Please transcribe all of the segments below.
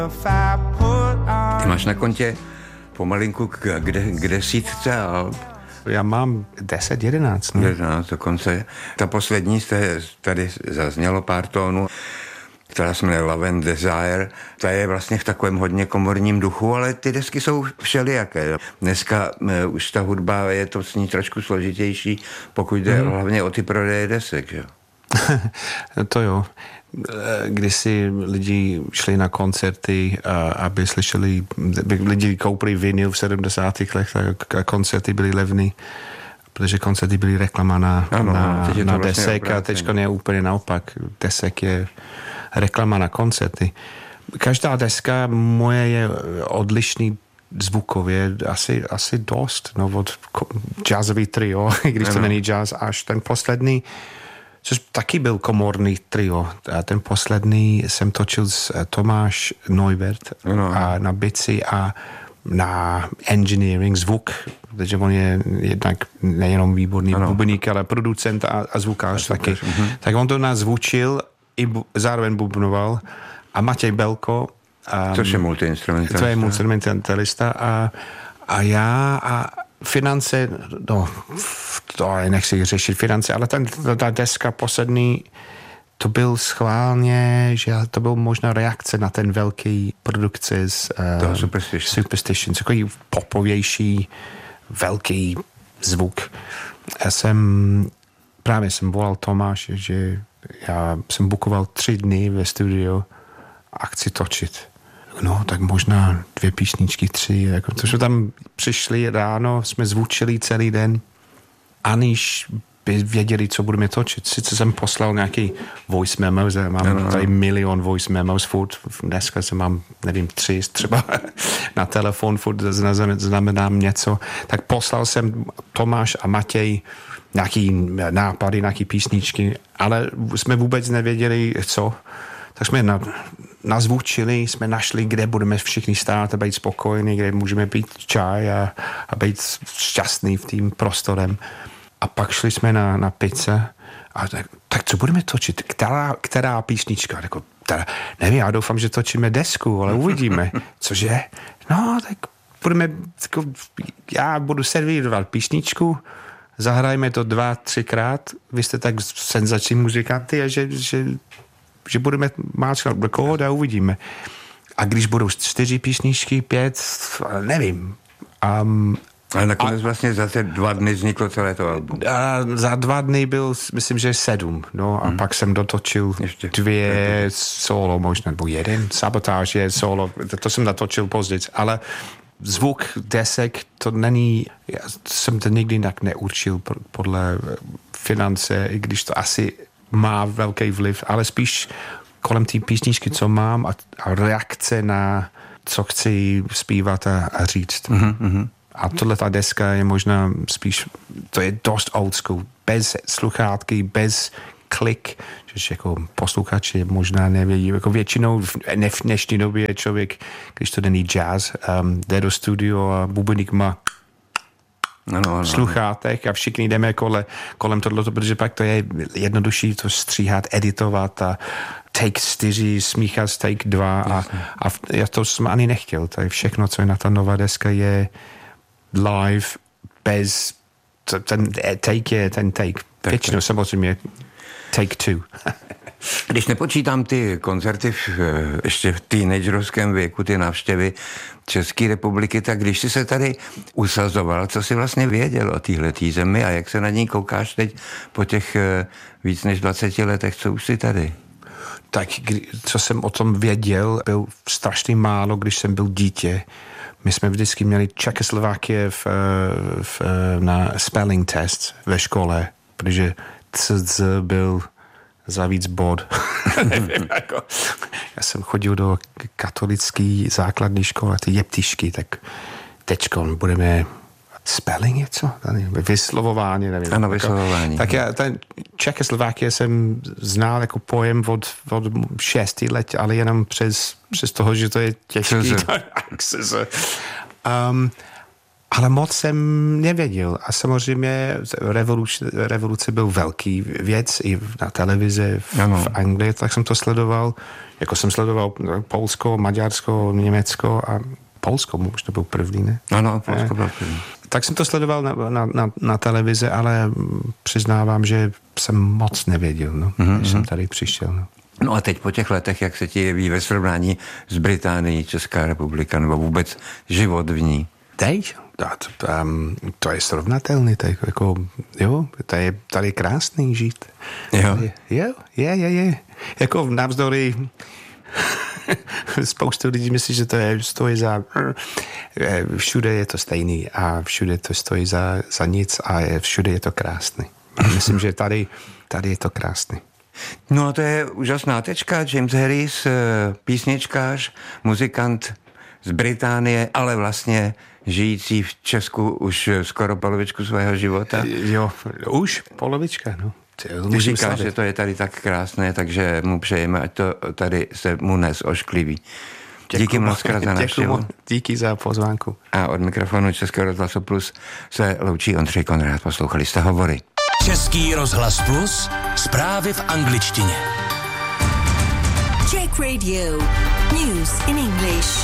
Ty máš na kontě pomalinku k desítce alb. Já mám 10, 11. Ne? 11 dokonce. Ta poslední tady zaznělo pár tónů, která se jmenuje Love and Desire. Ta je vlastně v takovém hodně komorním duchu, ale ty desky jsou všelijaké. Dneska už ta hudba je to s ní trošku složitější, pokud jde hlavně o ty prodeje desek. Jo? To jo. Když si lidi šli na koncerty, aby slyšeli, lidi koupili vinyl v 70. letech, tak koncerty byly levný, protože koncerty byly reklama na desek vlastně a teďko je úplně naopak. Desek je reklama na koncerty. Každá deska moje je odlišný zvukově asi dost, no od jazzový trio, když to není jazz, až ten poslední, což taky byl komorný trio. A ten poslední jsem točil s Tomáš Neubert a na bici a na engineering, zvuk, protože on je jednak nejenom výborný bubeník, ale producent a zvukář taky. Tak on to nás zvučil i zároveň bubnoval a Matěj Belko, což je multiinstrumentalista. To je multiinstrumentalista a já a finance, no, to nechci řešit finance, ale ta deska poslední, to byl schválně, že to byl možná reakce na ten velký produkce z Superstition, takový popovější, velký zvuk. Právě jsem volal Tomáš, že já jsem bukoval 3 dny ve studiu a chci točit. No, tak možná 2 písničky, 3. Jako, to jsme tam přišli ráno, jsme zvučili celý den, aniž by věděli, co budeme točit. Sice jsem poslal nějaký voice memos, mám tady milion voice memos, furt dneska jsem mám, nevím, 3 třeba na telefon, furt znamenám něco. Tak poslal jsem Tomáš a Matěj nějaký nápady, nějaký písničky, ale jsme vůbec nevěděli, co. Tak jsme nazvučili, jsme našli, kde budeme všichni stát a být spokojení, kde můžeme pít čaj a být šťastný v tím prostorem. A pak šli jsme na pizza a tak co budeme točit? Která písnička? Nevím, já doufám, že točíme desku, ale uvidíme. Cože? No, tak budeme, já budu servírovat písničku, zahrajme to 2-3krát, vy jste tak senzační muzikanty a že budeme máčkat rekord a uvidíme. A když budou 4 písničky, 5, nevím. Ale nakonec vlastně za ty 2 dny vzniklo celé to album. Za 2 dny byl, myslím, že 7. No a pak jsem dotočil 2 solo možná, nebo 1. Sabotáž je solo, to jsem natočil později, ale zvuk desek, to není, já jsem to nikdy tak neurčil podle finance, i když to asi má velký vliv, ale spíš kolem té písničky, co mám a reakce na co chci zpívat a říct. A tohle ta deska je možná spíš, to je dost old school, bez sluchátky, bez klik, že jako posluchači možná nevědí, jako většinou v dnešní době je člověk, když to není jazz, jde do studio a bubeník má sluchátek a všichni jdeme kolem tohleto, protože pak to je jednodušší to stříhat, editovat a take 4, smíchat take 2 a já to jsem ani nechtěl. To je všechno, co je na ta nová deska, je live, bez ten take je ten take. Většinou samozřejmě take 2. Když nepočítám ty koncerty ještě v teenagerovském věku, ty návštěvy České republiky, tak když jsi se tady usazoval, co jsi vlastně věděl o téhletý zemi a jak se na ní koukáš teď po těch víc než 20 letech, co už jsi tady? Tak co jsem o tom věděl, byl strašně málo, když jsem byl dítě. My jsme vždycky měli Čekoslovákie na spelling test ve škole, protože CZ byl za víc bod. Nevím, jako. Já jsem chodil do katolické základní školy, ty jeptišky, tak teďko budeme spelling něco? Vyslovování, nevím. Ano, vyslovování. Tak já ten Čekoslovákie jsem znal jako pojem od 6 let, ale jenom přes toho, že to je těžký. Ale moc jsem nevěděl. A samozřejmě revoluce byl velký věc i na televizi v Anglii, tak jsem to sledoval. Jako jsem sledoval Polsko, Maďarsko, Německo a Polsko možná byl první, ne? Ano, Polsko byl první. Tak jsem to sledoval na televizi, ale přiznávám, že jsem moc nevěděl, když jsem tady přišel. No a teď po těch letech, jak se ti jeví ve srovnání s Británií, Česká republika, nebo vůbec život v ní? Teď? To je srovnatelný, tak jako, jo, to je tady krásný žít. Jo? Je. Jako navzdory spoustu lidí myslí, že to stojí za všude je to stejný a všude to stojí za nic a všude je to krásný. Myslím, že tady je to krásný. No a to je úžasná tečka. James Harris, písničkář, muzikant z Británie, ale vlastně žijící v Česku už skoro polovičku svého života. Jo, už polovička, no. Ty říkáš, že to je tady tak krásné, takže mu přejeme, ať to tady se mu dnes oškliví. Díky mockrát za návštěvu. Díky za pozvánku. A od mikrofonu Českého rozhlasu Plus se loučí Ondřej Konrád. Poslouchali jste Hovory. Český rozhlas Plus, zprávy v angličtině. Czech Radio, news in English.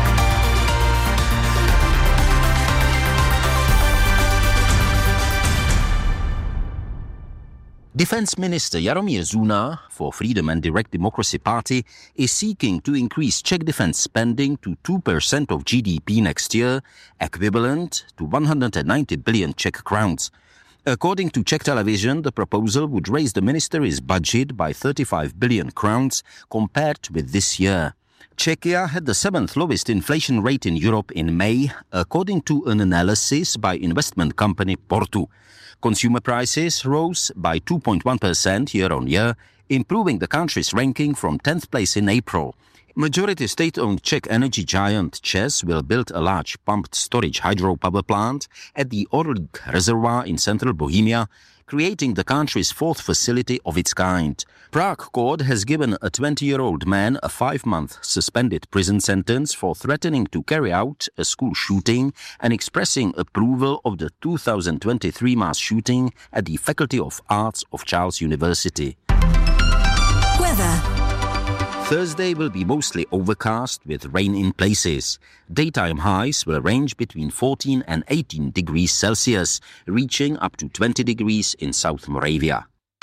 Defense Minister Jaromír Zuna for Freedom and Direct Democracy Party is seeking to increase Czech defense spending to 2% of GDP next year, equivalent to 190 billion Czech crowns. According to Czech television, the proposal would raise the minister's budget by 35 billion crowns compared with this year. Czechia had the 7th lowest inflation rate in Europe in May, according to an analysis by investment company Portu. Consumer prices rose by 2.1% year-on-year, improving the country's ranking from 10th place in April. Majority state-owned Czech energy giant ČEZ will build a large pumped storage hydropower plant at the Orlík reservoir in central Bohemia, creating the country's 4th facility of its kind. Prague court has given a 20-year-old man a 5-month suspended prison sentence for threatening to carry out a school shooting and expressing approval of the 2023 mass shooting at the Faculty of Arts of Charles University. Weather. Thursday will be mostly overcast with rain in places. Daytime highs will range between 14 and 18 degrees Celsius, reaching up to 20 degrees in South Moravia.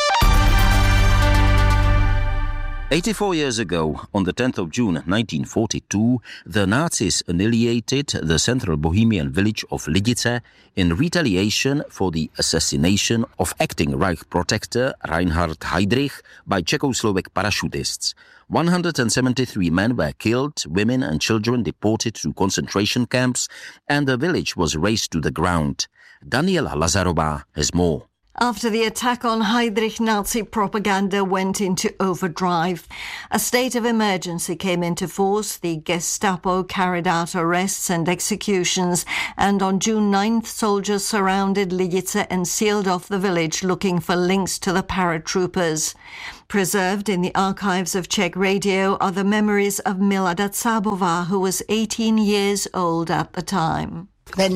84 years ago, on the 10th of June 1942, the Nazis annihilated the central Bohemian village of Lidice in retaliation for the assassination of acting Reich protector Reinhard Heydrich by Czechoslovak parachutists. 173 men were killed, women and children deported to concentration camps, and the village was razed to the ground. Daniela Lazarová has more. After the attack on Heydrich, Nazi propaganda went into overdrive. A state of emergency came into force. The Gestapo carried out arrests and executions, and on June 9th, soldiers surrounded Lidice and sealed off the village looking for links to the paratroopers. Preserved in the archives of Czech Radio are the memories of Milada Cábová, who was 18 years old at the time.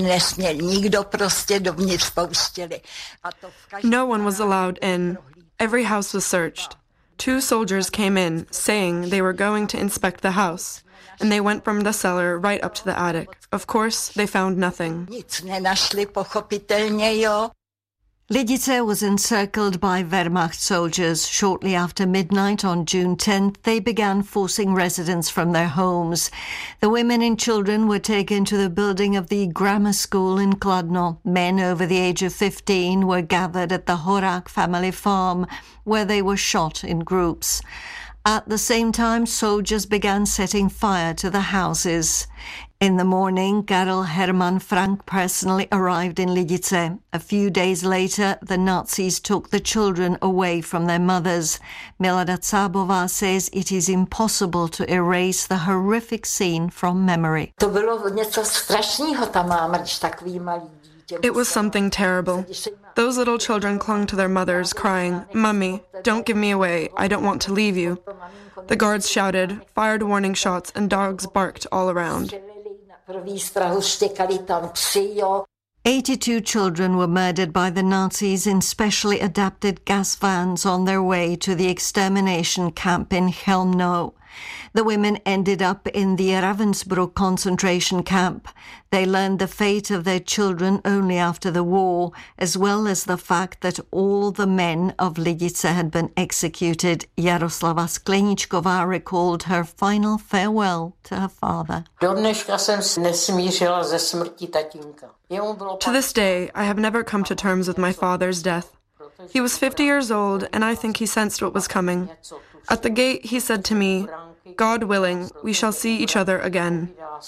No one was allowed in. Every house was searched. 2 soldiers came in, saying they were going to inspect the house, and they went from the cellar right up to the attic. Of course, they found nothing. Lidice was encircled by Wehrmacht soldiers. Shortly after midnight on June 10th, they began forcing residents from their homes. The women and children were taken to the building of the grammar school in Kladno. Men over the age of 15 were gathered at the Horák family farm, where they were shot in groups. At the same time, soldiers began setting fire to the houses. In the morning, Karel Hermann Frank personally arrived in Lidice. A few days later, the Nazis took the children away from their mothers. Milada Cábová says it is impossible to erase the horrific scene from memory. It was something terrible. Those little children clung to their mothers, crying, "Mummy, don't give me away. I don't want to leave you." The guards shouted, fired warning shots, and dogs barked all around. 82 children were murdered by the Nazis in specially adapted gas vans on their way to the extermination camp in Chelmno. The women ended up in the Ravensbrück concentration camp. They learned the fate of their children only after the war, as well as the fact that all the men of Lidice had been executed. Jaroslava Skleničková recalled her final farewell to her father. To this day, I have never come to terms with my father's death. He was 50 years old, and I think he sensed what was coming. At the gate, he said to me, "God willing, we shall see each other again."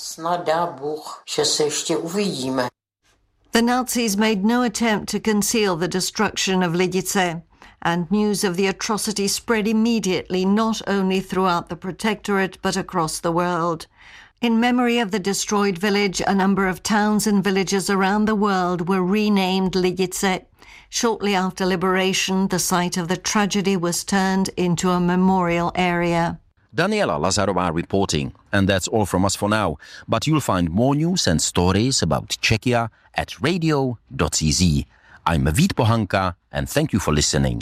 The Nazis made no attempt to conceal the destruction of Lidice, and news of the atrocity spread immediately not only throughout the Protectorate but across the world. In memory of the destroyed village, a number of towns and villages around the world were renamed Lidice. Shortly after liberation, the site of the tragedy was turned into a memorial area. Daniela Lazarová reporting. And that's all from us for now. But you'll find more news and stories about Czechia at radio.cz. I'm Vít Pohanka and thank you for listening.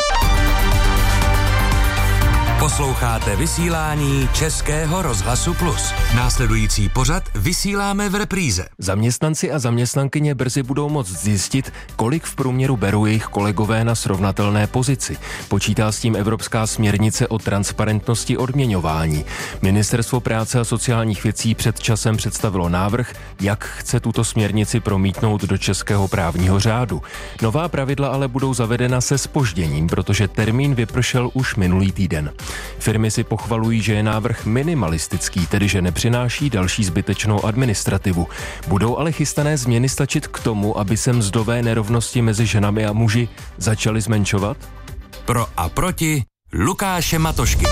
Posloucháte vysílání Českého rozhlasu Plus. Následující pořad vysíláme v repríze. Zaměstnanci a zaměstnankyně brzy budou moct zjistit, kolik v průměru berou jejich kolegové na srovnatelné pozici. Počítá s tím Evropská směrnice o transparentnosti odměňování. Ministerstvo práce a sociálních věcí před časem představilo návrh, jak chce tuto směrnici promítnout do českého právního řádu. Nová pravidla ale budou zavedena se zpožděním, protože termín vypršel už minulý týden. Firmy si pochvalují, že je návrh minimalistický, tedy že nepřináší další zbytečnou administrativu. Budou ale chystané změny stačit k tomu, aby se mzdové nerovnosti mezi ženami a muži začaly zmenšovat? Pro a proti Lukáše Matošky.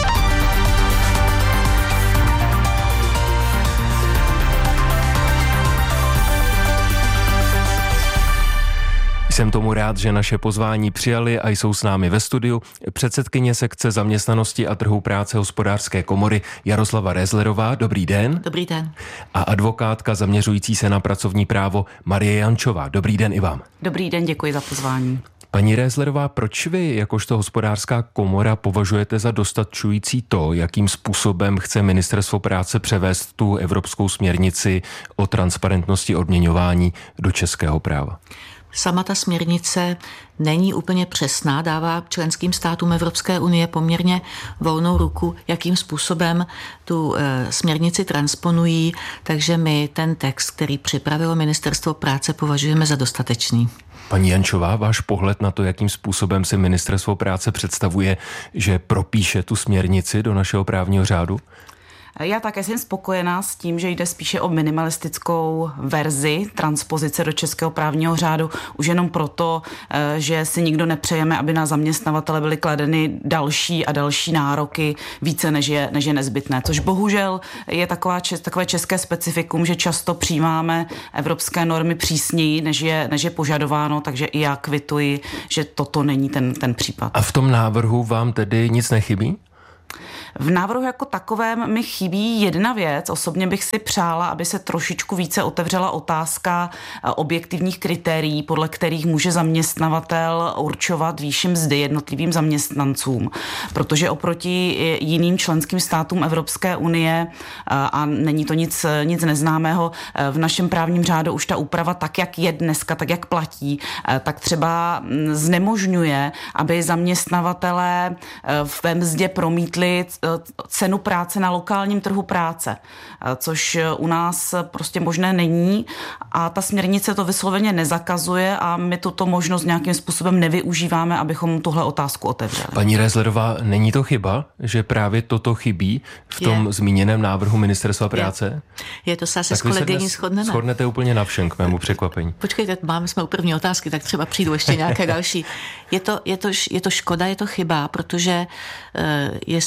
Jsem tomu rád, že naše pozvání přijali a jsou s námi ve studiu předsedkyně sekce zaměstnanosti a trhu práce Hospodářské komory Jaroslava Rézlerová. Dobrý den. Dobrý den. A advokátka zaměřující se na pracovní právo Marie Jančová. Dobrý den i vám. Dobrý den, děkuji za pozvání. Paní Rézlerová, proč vy, jakožto Hospodářská komora, považujete za dostačující to, jakým způsobem chce Ministerstvo práce převést tu evropskou směrnici o transparentnosti odměňování do českého práva? Sama ta směrnice není úplně přesná, dává členským státům Evropské unie poměrně volnou ruku, jakým způsobem tu směrnici transponují, takže my ten text, který připravilo Ministerstvo práce, považujeme za dostatečný. Paní Jančová, váš pohled na to, jakým způsobem si Ministerstvo práce představuje, že propíše tu směrnici do našeho právního řádu? Já také jsem spokojená s tím, že jde spíše o minimalistickou verzi transpozice do českého právního řádu, už jenom proto, že si nikdo nepřejeme, aby na zaměstnavatele byly kladeny další a další nároky více, než je nezbytné. Což bohužel je takové české specifikum, že často přijímáme evropské normy přísněji, než je požadováno, takže i já kvituji, že toto není ten případ. A v tom návrhu vám tedy nic nechybí? V návrhu jako takovém mi chybí jedna věc. Osobně bych si přála, aby se trošičku více otevřela otázka objektivních kritérií, podle kterých může zaměstnavatel určovat výši mzdy jednotlivým zaměstnancům. Protože oproti jiným členským státům Evropské unie, a není to nic neznámého, v našem právním řádu už ta úprava tak, jak je dneska, tak, jak platí, tak třeba znemožňuje, aby zaměstnavatelé ve mzdě promítli cenu práce na lokálním trhu práce, což u nás prostě možné není a ta směrnice to vysloveně nezakazuje a my tuto možnost nějakým způsobem nevyužíváme, abychom tuhle otázku otevřeli. Paní Rézlerová, není to chyba, že právě toto chybí v tom zmíněném návrhu Ministerstva práce? Je to se s kolegyní shodneme. Shodnete úplně na všem, k mému překvapení. Počkejte, jsme u první otázky, tak třeba přijdu ještě nějaké další. Je to škoda, je to chyba, protože jestli má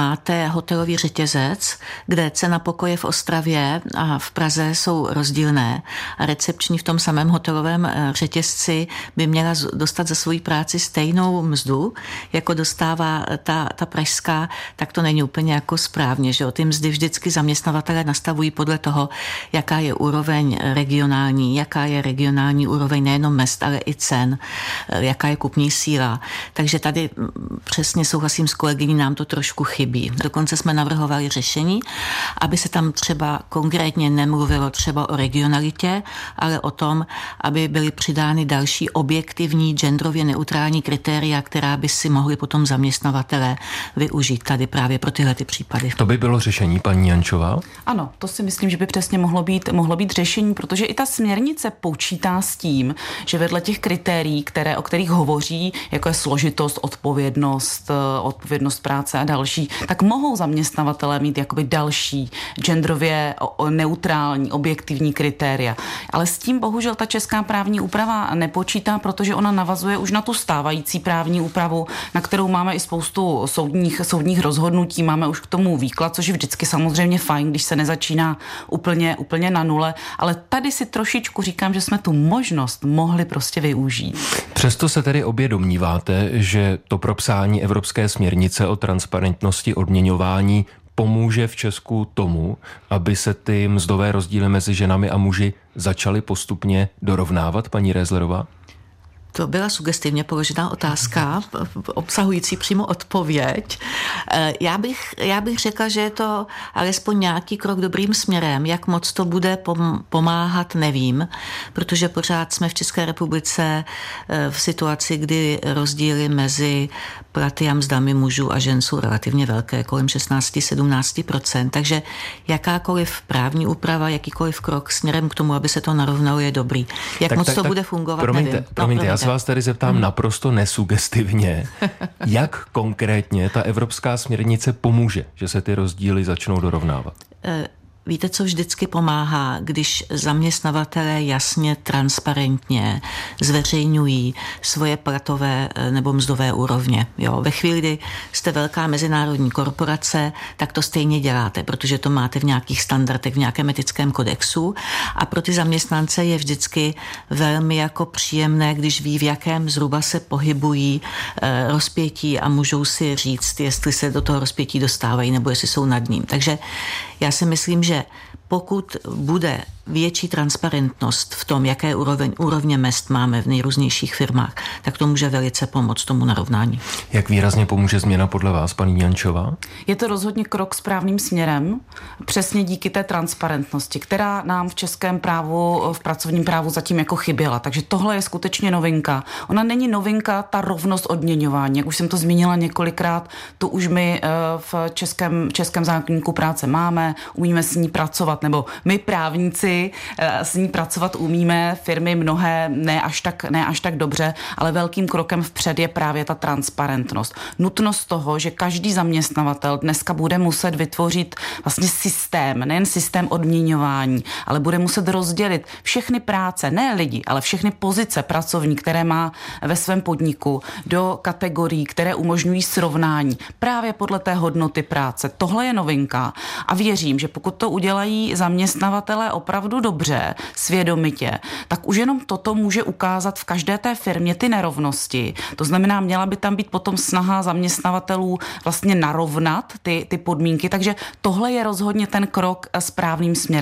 máte hotelový řetězec, kde cena pokoje v Ostravě a v Praze jsou rozdílné a recepční v tom samém hotelovém řetězci by měla dostat za svoji práci stejnou mzdu, jako dostává ta pražská, tak to není úplně jako správně, že ty mzdy vždycky zaměstnavatelé nastavují podle toho, jaká je úroveň regionální, jaká je regionální úroveň nejenom mezd, ale i cen, jaká je kupní síla. Takže tady přesně souhlasím s kolegyní, nám to trošku chybí. Dokonce jsme navrhovali řešení, aby se tam třeba konkrétně nemluvilo třeba o regionalitě, ale o tom, aby byly přidány další objektivní, genderově neutrální kritéria, která by si mohli potom zaměstnavatelé využít tady právě pro tyhle ty případy. To by bylo řešení, paní Jančová? Ano, to si myslím, že by přesně mohlo být řešení, protože i ta směrnice počítá s tím, že vedle těch kritérií, o kterých hovoří, jako je složitost, odpovědnost práce a další, tak mohou zaměstnavatelé mít jakoby další genderově neutrální, objektivní kritéria. Ale s tím bohužel ta česká právní úprava nepočítá, protože ona navazuje už na tu stávající právní úpravu, na kterou máme i spoustu soudních rozhodnutí, máme už k tomu výklad, což je vždycky samozřejmě fajn, když se nezačíná úplně na nule, ale tady si trošičku říkám, že jsme tu možnost mohli prostě využít. Přesto se tedy obě domníváte, že to propsání Evropské směrnice o transparentnosti odměňování pomůže v Česku tomu, aby se ty mzdové rozdíly mezi ženami a muži začaly postupně dorovnávat, paní Rézlerová? To byla sugestivně položená otázka, obsahující přímo odpověď. Já bych řekla, že je to alespoň nějaký krok dobrým směrem. Jak moc to bude pomáhat, nevím, protože pořád jsme v České republice v situaci, kdy rozdíly mezi platy a mzdami mužů a žen jsou relativně velké, kolem 16-17%. Takže jakákoliv právní úprava, jakýkoliv krok směrem k tomu, aby se to narovnalo, je dobrý. Jak moc to bude fungovat, nevím. Promiňte, já se vás tady zeptám naprosto nesugestivně. Jak konkrétně ta evropská směrnice pomůže, že se ty rozdíly začnou dorovnávat? Víte, co vždycky pomáhá, když zaměstnavatelé jasně, transparentně zveřejňují svoje platové nebo mzdové úrovně. Jo, ve chvíli, kdy jste velká mezinárodní korporace, tak to stejně děláte, protože to máte v nějakých standardech, v nějakém etickém kodexu a pro ty zaměstnance je vždycky velmi jako příjemné, když ví, v jakém zhruba se pohybují rozpětí a můžou si říct, jestli se do toho rozpětí dostávají nebo jestli jsou nad ním. Takže já si myslím, že pokud bude větší transparentnost v tom, jaké úrovně mezd máme v nejrůznějších firmách, tak to může velice pomoct tomu narovnání. Jak výrazně pomůže změna podle vás, paní Jančová? Je to rozhodně krok správným směrem, přesně díky té transparentnosti, která nám v českém právu, v pracovním právu zatím jako chyběla. Takže tohle je skutečně novinka. Ona není novinka, ta rovnost odměňování. Jak už jsem to zmínila několikrát, to už my v českém zákoníku práce máme, umíme s ní pracovat, nebo my právníci s ní pracovat umíme, firmy mnohé ne až tak dobře, ale velkým krokem vpřed je právě ta transparentnost. Nutnost toho, že každý zaměstnavatel dneska bude muset vytvořit vlastně systém, nejen systém odměňování, ale bude muset rozdělit všechny práce, ne lidi, ale všechny pozice pracovní, které má ve svém podniku, do kategorií, které umožňují srovnání právě podle té hodnoty práce. Tohle je novinka a věřím, že pokud to udělají zaměstnavatelé opravdu dobře, svědomitě, tak už jenom toto může ukázat v každé té firmě ty nerovnosti. To znamená, měla by tam být potom snaha zaměstnavatelů vlastně narovnat ty podmínky, takže tohle je rozhodně ten krok správným směrem.